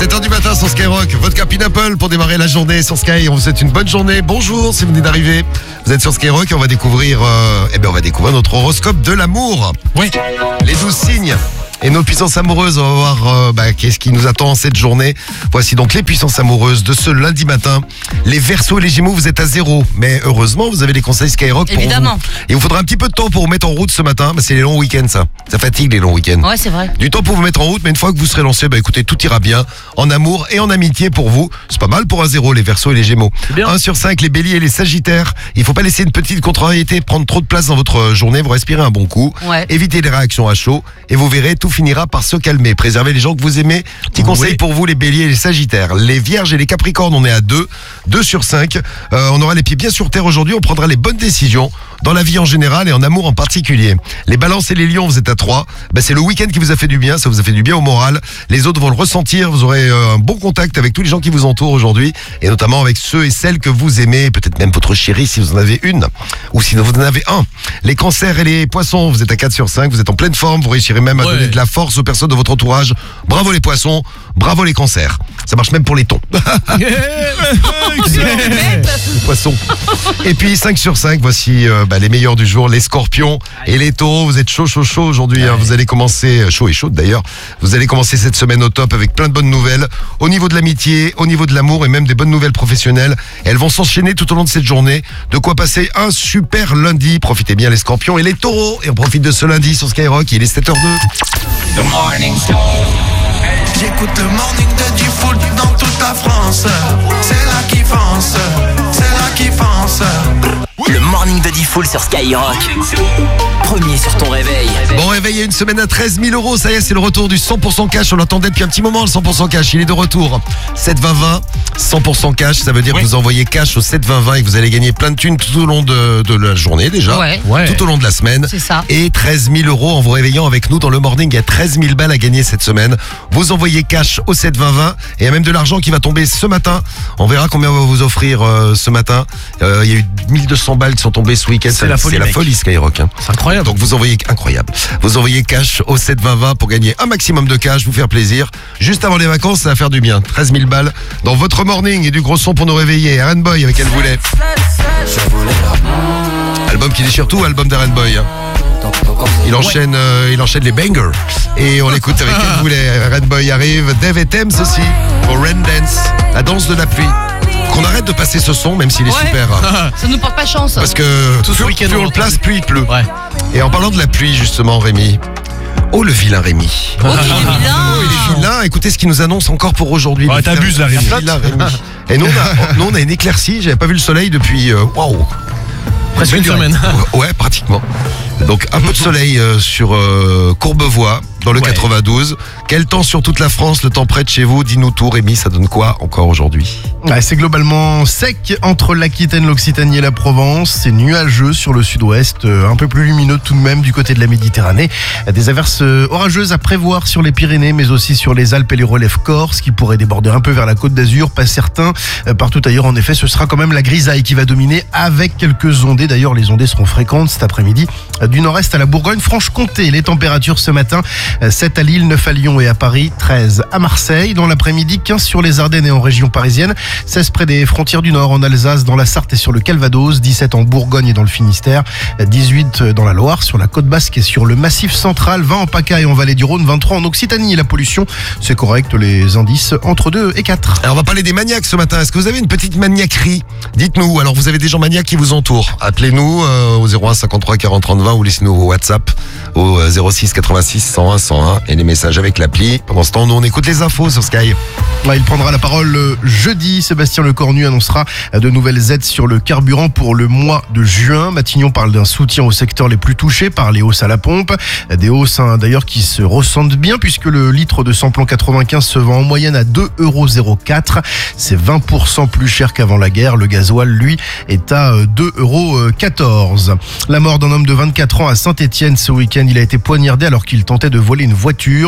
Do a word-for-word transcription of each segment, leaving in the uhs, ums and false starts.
sept heures du matin sur Skyrock, vodka Pineapple pour démarrer la journée sur Sky. On vous souhaite une bonne journée. Bonjour si vous venez d'arriver. Vous êtes sur Skyrock et on va découvrir, euh, eh bien on va découvrir notre horoscope de l'amour. Oui. Les douze signes. Et nos puissances amoureuses, on va voir euh, bah, qu'est-ce qui nous attend en cette journée. Voici donc les puissances amoureuses de ce lundi matin. Les Verseaux et les Gémeaux, vous êtes à zéro. Mais heureusement, vous avez les conseils Skyrock pour Évidemment. vous. Il vous faudra un petit peu de temps pour vous mettre en route ce matin. Bah, c'est les longs week-ends, ça. Ça fatigue les longs week-ends. Ouais, c'est vrai. Du temps pour vous mettre en route, mais une fois que vous serez lancé, bah écoutez, tout ira bien. En amour et en amitié pour vous. C'est pas mal pour un zéro, les Verseaux et les Gémeaux. un sur cinq, les Béliers et les Sagittaires. Il faut pas laisser une petite contrariété prendre trop de place dans votre journée. Vous respirez un bon coup. Ouais. Évitez les réactions à chaud. Et vous verrez, tout finira par se calmer. Préservez les gens que vous aimez. Petit conseil Oui. pour vous, les Béliers et les Sagittaires. Les Vierges et les Capricornes, on est à deux. deux sur cinq. Euh, on aura les pieds bien sur terre aujourd'hui. On prendra les bonnes décisions dans la vie en général et en amour en particulier. Les Balances et les Lions, vous êtes à trois. Ben, c'est le week-end qui vous a fait du bien. Ça vous a fait du bien au moral. Les autres vont le ressentir. Vous aurez euh, un bon contact avec tous les gens qui vous entourent aujourd'hui. Et notamment avec ceux et celles que vous aimez. Peut-être même votre chérie si vous en avez une. Ou si vous en avez un. Les Cancers et les Poissons, vous êtes à quatre sur cinq. Vous êtes en pleine forme. Vous réussirez même à Ouais. donner de la force aux personnes de votre entourage. Bravo les Poissons. Bravo les Cancers. Ça marche même pour les thons. Les Poissons. Et puis cinq sur cinq, voici euh, bah, les meilleurs du jour, les Scorpions et les Taureaux. Vous êtes chaud, chaud, chaud aujourd'hui. Hein. Vous allez commencer, chaud et chaude d'ailleurs, vous allez commencer cette semaine au top avec plein de bonnes nouvelles. Au niveau de l'amitié, au niveau de l'amour et même des bonnes nouvelles professionnelles. Elles vont s'enchaîner tout au long de cette journée. De quoi passer un super lundi. Profitez bien les Scorpions et les Taureaux. Et on profite de ce lundi sur Skyrock. Il est sept heures deux. J'écoute le morning de Diffoul dans toute la France. C'est là qui fonce, c'est là qui fonce. Le morning de Diffoul sur Skyrock. Premier sur ton réveil. Bon réveil, il y a une semaine à treize mille euros. Ça y est, c'est le retour du cent pour cent cash. On l'attendait depuis un petit moment, le cent pour cent cash. Il est de retour. sept vingt vingt, cent pour cent cash. Ça veut dire Oui. que vous envoyez cash au sept vingt vingt et que vous allez gagner plein de thunes tout au long de, de la journée déjà. Ouais. Ouais. Tout au long de la semaine. C'est ça. Et treize mille euros en vous réveillant avec nous dans le morning. Il y a treize mille balles à gagner cette semaine. Vous envoyez cash au sept vingt vingt. Et il y a même de l'argent qui va tomber ce matin. On verra combien on va vous offrir euh, ce matin. Euh, il y a eu mille deux cents balles qui sont tombées ce week-end. C'est la folie, C'est la mec. folie Skyrock. Hein. C'est incroyable. Donc vous envoyez, incroyable, vous envoyez cash au sept vingt vingt pour gagner un maximum de cash, vous faire plaisir. Juste avant les vacances, ça va faire du bien. treize mille balles dans votre morning et du gros son pour nous réveiller. Aaron Boy avec Elle voulait. Album qui déchire tout, album d'Aaron Boy. Hein. Il enchaîne, euh, il enchaîne les bangers. Et on l'écoute avec Elle voulait. Aaron Boy arrive. Dave et Thames aussi pour Rain Dance, la danse de la pluie. Qu'on arrête de passer ce son, même s'il est Ouais. super. Ça nous porte pas chance. Parce que Tout ce plus, week-end, plus on on le l'entend. place, plus il pleut. Ouais. Et en parlant de la pluie, justement, Rémi. Oh, le vilain Rémi. Oh, il est Oh, vilain. il est vilain. Écoutez ce qu'il nous annonce encore pour aujourd'hui. Ouais, Le t'abuses, vilain- là, Rémi. le vilain Rémi. Et nous, on a, nous, on a une éclaircie. J'avais pas vu le soleil depuis. euh, Waouh. Presque une semaine. Ouais, pratiquement. Donc, un peu de soleil euh, sur euh, Courbevoie, dans le Ouais. quatre-vingt-douze. Quel temps sur toute la France, le temps près de chez vous? Dis-nous tout, Rémi, ça donne quoi encore aujourd'hui? Ouais, c'est globalement sec entre l'Aquitaine, l'Occitanie et la Provence. C'est nuageux sur le sud-ouest, euh, un peu plus lumineux tout de même du côté de la Méditerranée. Des averses euh, orageuses à prévoir sur les Pyrénées, mais aussi sur les Alpes et les relèves corses, qui pourraient déborder un peu vers la Côte d'Azur. Pas certain. Euh, Partout ailleurs, en effet, ce sera quand même la grisaille qui va dominer avec quelques ondées. D'ailleurs, les ondées seront fréquentes cet après-midi. Euh, Du nord-est à la Bourgogne-Franche-Comté. Les températures ce matin, euh, sept à Lille, neuf à Lyon et à Paris, treize à Marseille. Dans l'après-midi, quinze sur les Ardennes et en région parisienne. seize près des frontières du Nord, en Alsace, dans la Sarthe et sur le Calvados, dix-sept en Bourgogne et dans le Finistère, dix-huit dans la Loire, sur la côte basque et sur le Massif central, vingt en PACA et en Vallée du Rhône, vingt-trois en Occitanie. La pollution, c'est correct, les indices entre deux et quatre. Alors on va parler des maniaques ce matin. Est-ce que vous avez une petite maniaquerie? Dites-nous. Alors vous avez des gens maniaques qui vous entourent. Appelez-nous euh, au zéro un cinquante-trois quarante trente vingt ou laissez-nous au WhatsApp au euh, zéro six quatre-vingt-six cent un cent un et les messages avec l'appli. Pendant ce temps, nous on écoute les infos sur Sky. Ouais, il prendra la parole euh, jeudi. Sébastien Lecornu annoncera euh, de nouvelles aides sur le carburant pour le mois de juin. Matignon parle d'un soutien aux secteurs les plus touchés par les hausses à la pompe. Euh, Des hausses hein, d'ailleurs qui se ressentent bien puisque le litre de samplon quatre-vingt-quinze se vend en moyenne à deux euros zéro quatre. C'est vingt pour cent plus cher qu'avant la guerre. Le gasoil, lui, est à euh, deux euros quatorze. La mort d'un homme de vingt-quatre ans à Saint-Étienne ce week-end. Il a été poignardé alors qu'il tentait de voler une voiture. Le propriétaire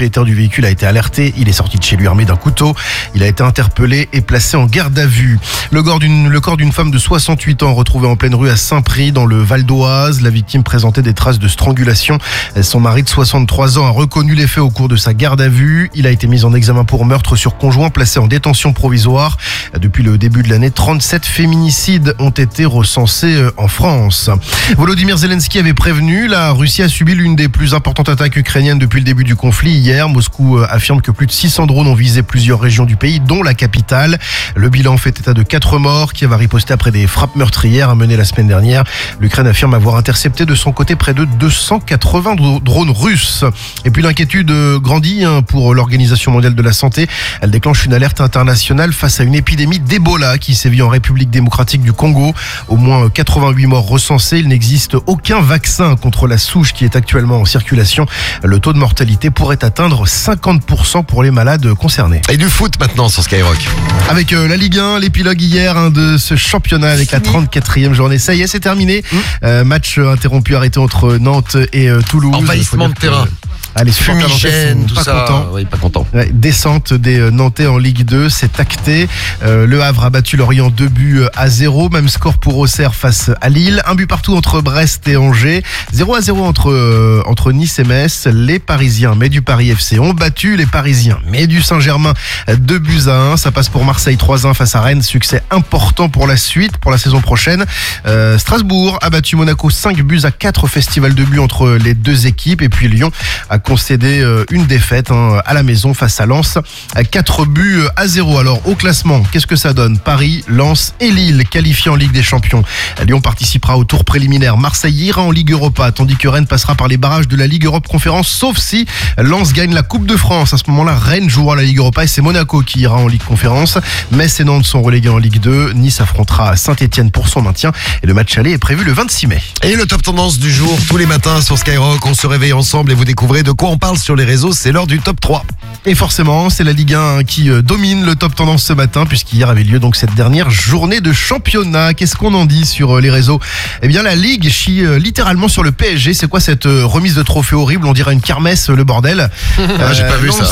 propriétaire du véhicule a été alerté. Il est sorti de chez lui armé d'un couteau. Il a été interpellé et placé en garde à vue. Le corps d'une, le corps d'une femme de soixante-huit ans retrouvé en pleine rue à Saint-Prix dans le Val d'Oise. La victime présentait des traces de strangulation. Son mari de soixante-trois ans a reconnu les faits au cours de sa garde à vue. Il a été mis en examen pour meurtre sur conjoint, placé en détention provisoire. Depuis le début de l'année, trente-sept féminicides ont été recensés en France. Volodymyr Zelensky avait prévenu, la Russie a subi l'une des plus importantes attaques ukrainiennes depuis le début du conflit. Hier, Moscou affirme que plus de six cents drones ont visé plusieurs régions du pays, dont la capitale. Le bilan fait état de quatre morts. Kiev a riposté après des frappes meurtrières menées la semaine dernière. L'Ukraine affirme avoir intercepté de son côté près de deux cent quatre-vingts drones russes. Et puis l'inquiétude grandit pour l'Organisation mondiale de la santé. Elle déclenche une alerte internationale face à une épidémie d'Ebola qui sévit en République démocratique du Congo. Au moins quatre-vingt-huit morts recensés. Il n'existe aucun vaccin contre la souche qui est actuellement en circulation. Le taux de mortalité pourrait atteindre cinquante pour cent pour les malades concernés. Et du foot maintenant sur Skyrock. Avec euh, la Ligue un, l'épilogue hier hein, de ce championnat avec la trente-quatrième journée. Ça y est, c'est terminé. Mmh. Euh, match interrompu, arrêté entre Nantes et euh, Toulouse. Envahissement de terrain. Allez, supporters nantais sont tout pas ça. contents. Oui, pas content. Ouais, descente des Nantais en Ligue deux, c'est acté. Euh, le Havre a battu Lorient deux buts à zéro. Même score pour Auxerre face à Lille. Un but partout entre Brest et Angers. zéro à zéro entre, euh, entre Nice et Metz. Les Parisiens, mais du Paris F C, ont battu les Parisiens, mais du Saint-Germain, deux buts à un. Ça passe pour Marseille trois un face à Rennes. Succès important pour la suite, pour la saison prochaine. Euh, Strasbourg a battu Monaco cinq buts à quatre au festival de buts entre les deux équipes. Et puis Lyon a concédé une défaite hein, à la maison face à Lens, quatre buts à zéro. Alors au classement, qu'est-ce que ça donne? Paris, Lens et Lille qualifiés en Ligue des Champions. Lyon participera au tour préliminaire. Marseille ira en Ligue Europa, tandis que Rennes passera par les barrages de la Ligue Europe Conférence, sauf si Lens gagne la Coupe de France. À ce moment-là, Rennes jouera la Ligue Europa et c'est Monaco qui ira en Ligue Conférence. Metz et Nantes sont relégués en Ligue deux. Nice affrontera Saint-Etienne pour son maintien et le match aller est prévu le vingt-six mai. Et le top tendance du jour, tous les matins sur Skyrock, on se réveille ensemble et vous découvrez de quoi on parle sur les réseaux, c'est l'heure du top trois. Et forcément, c'est la Ligue un qui domine le top tendance ce matin, puisqu'hier avait lieu donc cette dernière journée de championnat. Qu'est-ce qu'on en dit sur les réseaux? Eh bien, la Ligue chie littéralement sur le P S G. C'est quoi cette remise de trophée horrible? On dirait une kermesse, le bordel. Ah, j'ai pas vu ça.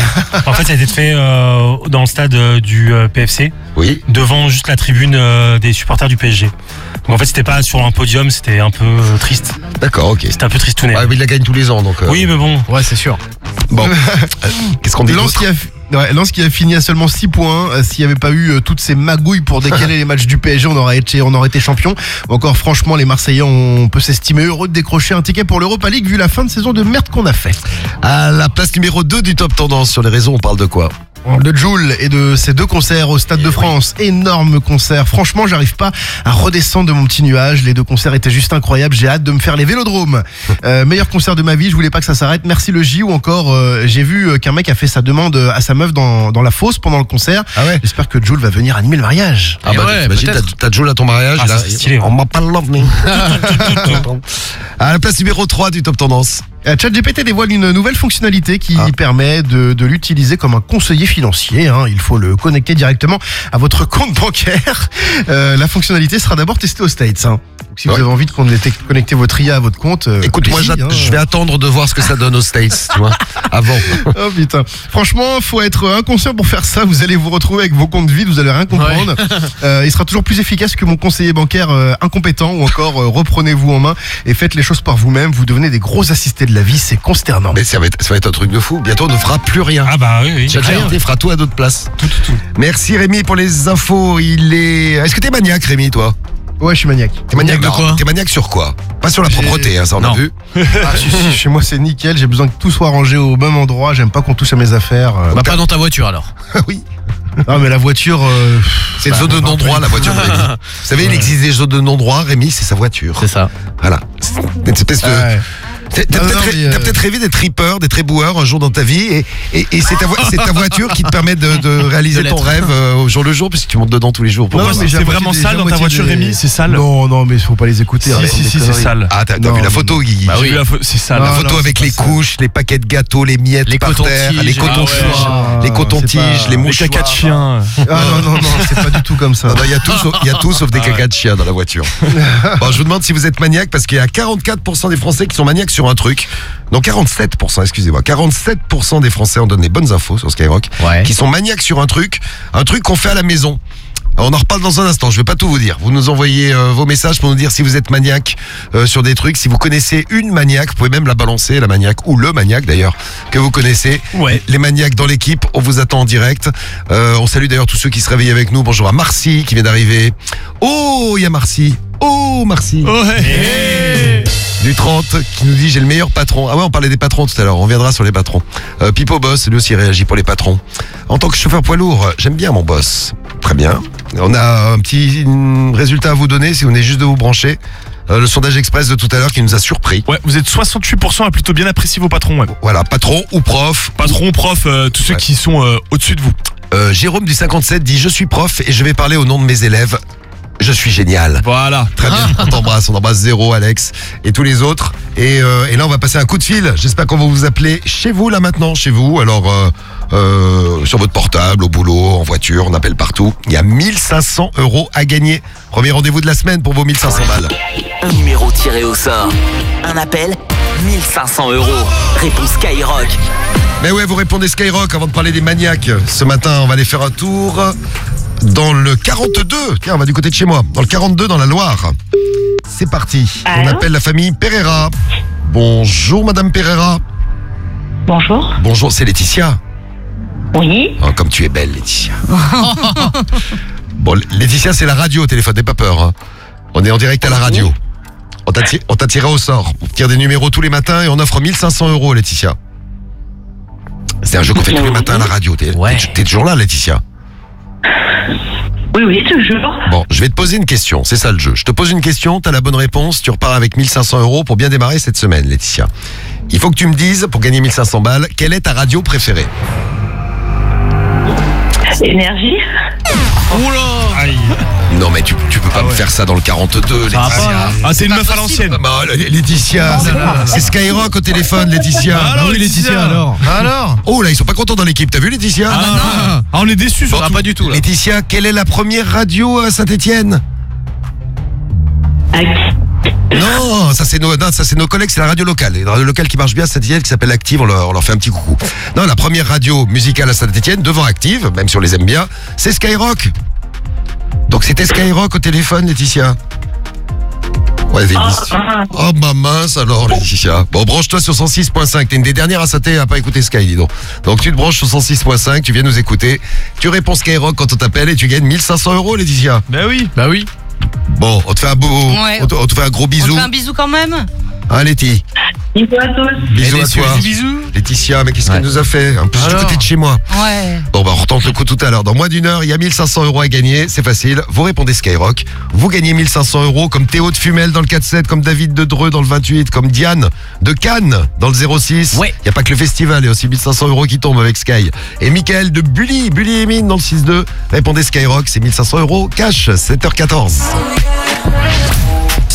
En fait, ça a été fait euh, dans le stade euh, du euh, P F C. Oui. Devant juste la tribune euh, des supporters du P S G. Donc en fait, c'était pas sur un podium, c'était un peu euh, triste. D'accord, ok. C'était un peu tristounet. Ouais, mais il la gagne tous les ans, donc. Euh... Oui, mais bon. Ouais, c'est sûr. Bon, qu'est-ce qu'on dit Lens d'autre? qui a Ouais, Lens qui a fini à seulement six points. Euh, S'il n'y avait pas eu euh, toutes ces magouilles pour décaler les matchs du P S G, on aurait été, on aurait été champion. Encore franchement, les Marseillais, on peut s'estimer heureux de décrocher un ticket pour l'Europa League vu la fin de saison de merde qu'on a fait. À la place numéro deux du top tendance sur les réseaux, on parle de quoi? De Jul et de ses deux concerts au Stade de France. Énorme concert. Franchement, j'arrive pas à redescendre de mon petit nuage. Les deux concerts étaient juste incroyables. J'ai hâte de me faire les vélodromes. Euh, meilleur concert de ma vie. Je voulais pas que ça s'arrête. Merci le J. Ou encore, euh, j'ai vu qu'un mec a fait sa demande à sa meuf dans, dans la fosse pendant le concert. Ah ouais. J'espère que Jul va venir animer le mariage. Ah bah, ouais, t'imagines, t'as, t'as Joe à ton mariage. Ah, et là, c'est stylé, on m'a pas l'ovni. À la place numéro trois du top tendance. ChatGPT dévoile une nouvelle fonctionnalité qui Ah. permet de, de l'utiliser comme un conseiller financier. Hein. Il faut le connecter directement à votre compte bancaire. Euh, la fonctionnalité sera d'abord testée aux States. Hein. Donc, si Ouais. vous avez envie de connecter, connecter votre I A à votre compte, euh, Écoute, moi, allez-y, j'att- hein. je vais attendre de voir ce que ça donne aux States, tu vois, avant. Oh putain. Franchement, faut être inconscient pour faire ça. Vous allez vous retrouver avec vos comptes vides, vous allez rien comprendre. Euh, il sera toujours plus efficace que mon conseiller bancaire euh, incompétent ou encore euh, reprenez-vous en main et faites les choses par vous-même. Vous devenez des gros assistés de la vie, c'est consternant. Mais ça va, être, ça va être un truc de fou. Bientôt, on ne fera plus rien. Ah bah oui, oui. ChatGPT fera tout à d'autres places. Tout, tout, tout. Merci Rémi pour les infos. Il est. Est-ce que t'es maniaque, Rémi, toi? Ouais, je suis maniaque. T'es maniaque de non, quoi T'es maniaque sur quoi? Pas sur la J'ai- propreté, hein, ça on a Non. vu. Ah, si, si, chez moi c'est nickel, j'ai besoin que tout soit rangé au même endroit, j'aime pas qu'on touche à mes affaires. euh. Bah, pas dans ta voiture alors. Ah oui. Non mais la voiture... euh, C'est une bah, zone de on va non-droit, pas- la voiture de Rémi. Vous savez, il existe des zones de non-droit. Rémi, c'est sa voiture. C'est ça. Voilà. C'est une espèce de. Ouais. T'as t'as Non, peut-être non, ré- mais, euh, t'as peut-être rêvé d'être tripper, d'être éboueur un jour dans ta vie et, et, et c'est, ta vo- c'est ta voiture qui te permet de, de réaliser De ton l'être. rêve euh, au jour le jour puisque tu montes dedans tous les jours. Pour Non, voir mais ça. j'ai C'est la moitié vraiment des- sale la dans ta moitié voiture, des- Rémi? C'est sale? Non, non, mais faut pas les écouter. Si, arrête si, des si, c'est conneries. sale. Ah, t'as, t'as Non, vu la non, photo, Guigui? Bah J'ai oui. vu la pho- c'est sale. Non, La non, photo c'est avec pas les ça. couches, les paquets de gâteaux, les miettes Les par terre, cotons-tiges, les ah ouais. cotons-tiges, Ah, les c'est cotons-tiges, pas- les Les mouchoirs. caca de chien. Ah non, non, non, c'est pas du tout comme ça. Non, non, Il y a tout, sauf, il y a tout sauf des cacas de chien dans la voiture. Bon, je vous demande si vous êtes maniaque parce qu'il y a quarante-quatre pour cent des Français qui sont maniaques sur sur un truc. Non, quarante-sept pour cent, excusez-moi. quarante-sept pour cent des Français en donnent des bonnes infos sur Skyrock. Ouais. Qui sont maniaques sur un truc. Un truc qu'on fait à la maison. On en reparle dans un instant, je vais pas tout vous dire. Vous nous envoyez euh, vos messages pour nous dire si vous êtes maniaque euh, sur des trucs, si vous connaissez une maniaque, vous pouvez même la balancer, la maniaque, ou le maniaque d'ailleurs, que vous connaissez. Ouais. Les maniaques dans l'équipe, on vous attend en direct. Euh, on salue d'ailleurs tous ceux qui se réveillent avec nous. Bonjour à Marcy qui vient d'arriver. Oh, il y a Marcy. Oh, Marcy. Ouais. Du trente qui nous dit j'ai le meilleur patron. Ah ouais, on parlait des patrons tout à l'heure, on reviendra sur les patrons. Euh, Pipo Boss, lui aussi réagit pour les patrons. En tant que chauffeur poids lourd, j'aime bien mon boss. Très bien. On a un petit résultat à vous donner si vous venez juste de vous brancher. Euh, le sondage express de tout à l'heure qui nous a surpris. Ouais, vous êtes soixante-huit pour cent à plutôt bien apprécier vos patrons. Ouais. Voilà, patron ou prof. Patron, prof, euh, tous ceux Ouais. qui sont euh, au-dessus de vous. Euh, Jérôme du cinquante-sept dit je suis prof et je vais parler au nom de mes élèves. Je suis génial. Voilà. Très bien, on t'embrasse, on embrasse Zéro, Alex et tous les autres. Et, euh, et là, on va passer un coup de fil. J'espère qu'on va vous appeler chez vous, là maintenant, chez vous. Alors, euh, euh, sur votre portable, au boulot, en voiture, on appelle partout. Il y a mille cinq cents euros à gagner. Premier rendez-vous de la semaine pour vos mille cinq cents balles. Un numéro tiré au sort. Un appel, mille cinq cents euros. Réponse Skyrock. Mais ouais, vous répondez Skyrock avant de parler des maniaques. Ce matin, on va aller faire un tour dans le quarante-deux. Tiens, on va du côté de chez moi. Dans le quarante-deux, dans la Loire. C'est parti. On Allô appelle la famille Pereira. Bonjour, Madame Pereira. Bonjour. Bonjour, c'est Laetitia. Oui. Oh, comme tu es belle, Laetitia. Bon, Laetitia, c'est la radio au téléphone, n'aie pas peur. Hein. On est en direct à la radio. On t'a tiré, on t'a tiré au sort. On tire des numéros tous les matins et on offre mille cinq cents euros, Laetitia. C'est un jeu qu'on fait tous les matins à la radio. T'es, Ouais. t'es- t'es toujours là, Laetitia. Oui, oui, toujours. Bon, je vais te poser une question, c'est ça le jeu. Je te pose une question, t'as la bonne réponse, tu repars avec mille cinq cents euros pour bien démarrer cette semaine, Laetitia. Il faut que tu me dises, pour gagner mille cinq cents balles, quelle est ta radio préférée? Énergie. Aïe. Non mais tu, tu peux pas me faire ça dans le quarante-deux, Laetitia. Ah, c'est une meuf à l'ancienne. Ah bah, Laetitia, c'est Skyrock au téléphone, Laetitia. Ah non, Laetitia, alors. Alors Oh là, ils sont pas contents dans l'équipe, t'as vu Laetitia? Ah, ah, ah, on est déçus. Bon, surtout. pas du tout là. Laetitia, quelle est la première radio à Saint-Étienne? Non, ça c'est nos, non, ça c'est nos collègues, c'est la radio locale. Il y a une radio locale qui marche bien à Saint-Étienne qui s'appelle Active, on leur, on leur fait un petit coucou. Non, la première radio musicale à Saint-Étienne, devant Active, même si on les aime bien, c'est Skyrock. Donc c'était Skyrock au téléphone, Laetitia. Ouais, Laetitia. Oh bah mince alors, Laetitia. Bon, branche-toi sur cent six point cinq. T'es une des dernières à Saint-Étienne à pas écouter Sky, dis donc. Donc tu te branches sur cent six point cinq, tu viens nous écouter, tu réponds Skyrock quand on t'appelle et tu gagnes mille cinq cents euros, Laetitia. Bah oui. Bah oui. Bon, on te fait un beau, Ouais. on, te, on te fait un gros On te bisou. fait un bisou quand même. Hein, Letty? Bisous à tous. Bisous à déçue, toi. Bisous. Laetitia, mais qu'est-ce Ouais. qu'elle nous a fait? Un peu du Alors côté de chez moi. Ouais. Bon, bah, on retente le coup tout à l'heure. Dans moins d'une heure, il y a mille cinq cents euros à gagner. C'est facile. Vous répondez Skyrock. Vous gagnez mille cinq cents euros comme Théo de Fumel dans le quatre-sept, comme David de Dreux dans le vingt-huit, comme Diane de Cannes dans le zéro six. Ouais. Il n'y a pas que le festival, il y a aussi mille cinq cents euros qui tombent avec Sky. Et Mickaël de Bully, Bully et Mine dans le six deux. Répondez Skyrock, c'est mille cinq cents euros cash, sept heures quatorze.